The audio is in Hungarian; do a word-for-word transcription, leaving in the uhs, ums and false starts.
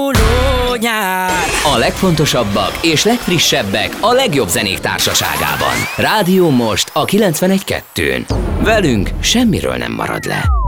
nyár. A legfontosabbak és legfrissebbek a legjobb zenék társaságában. Rádió Most a kilencvenegy kettőn. Velünk semmiről nem marad le.